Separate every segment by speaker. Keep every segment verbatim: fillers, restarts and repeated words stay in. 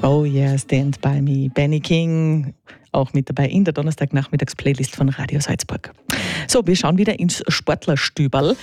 Speaker 1: Oh yeah, Stand By Me, Benny King, auch mit dabei in der Donnerstagnachmittags-Playlist von Radio Salzburg. So, wir schauen wieder ins Sportlerstüberl.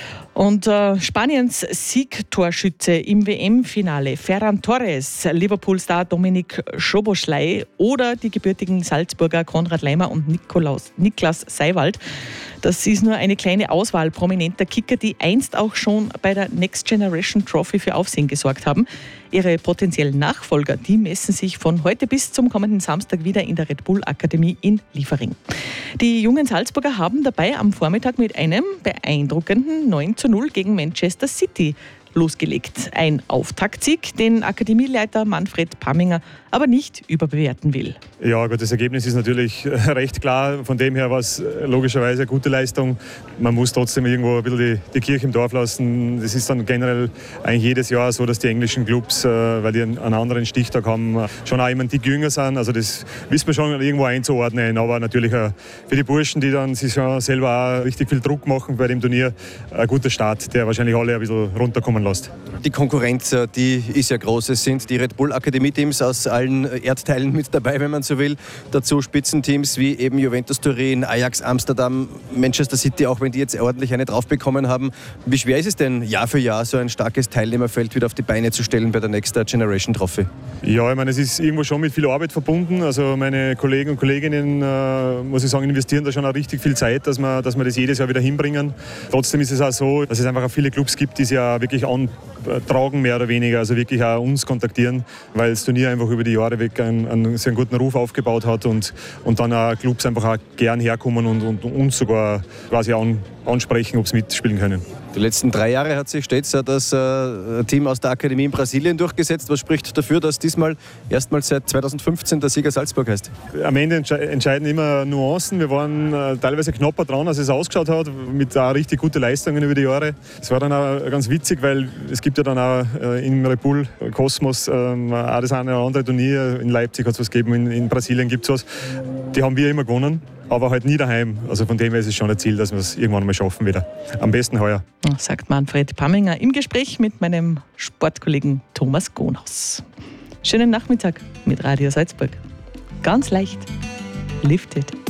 Speaker 1: Und äh, Spaniens Siegtorschütze im W M-Finale, Ferran Torres, Liverpool-Star Dominik Szoboszlai oder die gebürtigen Salzburger Konrad Laimer und Nikolaus, Niklas Seiwald. Das ist nur eine kleine Auswahl prominenter Kicker, die einst auch schon bei der Next Generation Trophy für Aufsehen gesorgt haben. Ihre potenziellen Nachfolger, die messen sich von heute bis zum kommenden Samstag wieder in der Red Bull Akademie in Liefering. Die jungen Salzburger haben dabei am Vormittag mit einem beeindruckenden neun zu null gegen Manchester City losgelegt. Ein Auftaktsieg, den Akademieleiter Manfred Pamminger aber nicht überbewerten will.
Speaker 2: Ja gut, das Ergebnis ist natürlich recht klar. Von dem her war es logischerweise eine gute Leistung. Man muss trotzdem irgendwo ein bisschen die, die Kirche im Dorf lassen. Das ist dann generell eigentlich jedes Jahr so, dass die englischen Clubs, weil die einen anderen Stichtag haben, schon auch immer einen Tick jünger sind. Also das wissen wir schon irgendwo einzuordnen. Aber natürlich für die Burschen, die dann sich schon selber auch richtig viel Druck machen bei dem Turnier, ein guter Start, der wahrscheinlich alle ein bisschen runterkommen lässt.
Speaker 3: Die Konkurrenz, die ist ja groß. Es sind die Red Bull Akademie-Teams aus allen Erdteilen mit dabei, wenn man so will. Dazu Spitzenteams wie eben Juventus Turin, Ajax Amsterdam, Manchester City, auch wenn die jetzt ordentlich eine drauf bekommen haben. Wie schwer ist es denn, Jahr für Jahr so ein starkes Teilnehmerfeld wieder auf die Beine zu stellen bei der Next Generation Trophy?
Speaker 2: Ja, ich meine, es ist irgendwo schon mit viel Arbeit verbunden. Also meine Kollegen und Kolleginnen, äh, muss ich sagen, investieren da schon auch richtig viel Zeit, dass wir, dass wir das jedes Jahr wieder hinbringen. Trotzdem ist es auch so, dass es einfach auch viele Clubs gibt, die sich ja wirklich antragen, mehr oder weniger, also wirklich auch uns kontaktieren, weil das Turnier einfach über die Jahre weg einen, einen sehr guten Ruf aufgebaut hat und, und dann auch Clubs einfach auch gern herkommen und, und uns sogar quasi an, ansprechen, ob sie mitspielen können.
Speaker 3: Die letzten drei Jahre hat sich stets das äh, Team aus der Akademie in Brasilien durchgesetzt. Was spricht dafür, dass diesmal erstmals seit zweitausendfünfzehn der Sieger Salzburg heißt?
Speaker 2: Am Ende entsche- entscheiden immer Nuancen. Wir waren äh, teilweise knapper dran, als es ausgeschaut hat, mit auch richtig guten Leistungen über die Jahre. Es war dann auch ganz witzig, weil es gibt ja dann auch äh, im Red Bull Kosmos äh, auch das eine oder andere Turnier. In Leipzig hat es was gegeben, in, in Brasilien gibt es was. Die haben wir immer gewonnen, aber halt nie daheim. Also von dem her ist es schon ein Ziel, dass wir es irgendwann mal schaffen wieder. Am besten heuer.
Speaker 1: Sagt Manfred Pamminger im Gespräch mit meinem Sportkollegen Thomas Gonhaus. Schönen Nachmittag mit Radio Salzburg. Ganz leicht. Lifted.